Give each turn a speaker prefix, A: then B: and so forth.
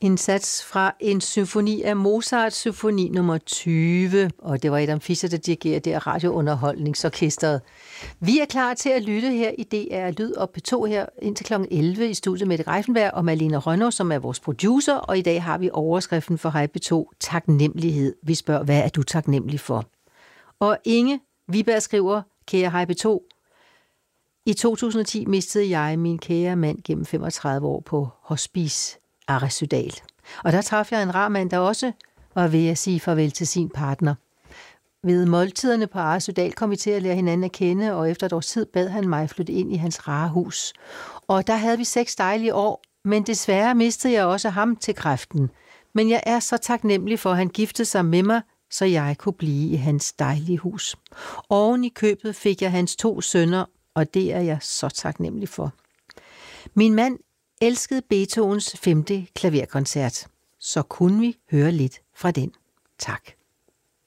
A: En sats fra en symfoni af Mozart, symfoni nummer 20, og det var Adam Fischer, der dirigerer det radiounderholdningsorkestret. Vi er klar til at lytte her i DR Lyd og P2 her indtil kl. 11 i studiet med Mette Greiffenberg og Malene Rønnow, som er vores producer, og i dag har vi overskriften for Hej P2, taknemmelighed. Vi spørger, hvad er du taknemmelig for? Og Inge Viberg skriver, kære Hej P2, i 2010 mistede jeg min kære mand gennem 35 år på hospice Arresødal. Og der traf jeg en rar mand, der også var ved at sige farvel til sin partner. Ved måltiderne på Arresødal kom vi til at lære hinanden at kende, og efter et års tid bad han mig flytte ind i hans rare hus. Og der havde vi 6 dejlige år, men desværre mistede jeg også ham til kræften. Men jeg er så taknemmelig for, at han giftede sig med mig, så jeg kunne blive i hans dejlige hus. Oven i købet fik jeg hans 2 sønner, og det er jeg så taknemmelig for. Min mand elskede Beethovens 5. klaverkoncert, så kunne vi høre lidt fra den. Tak.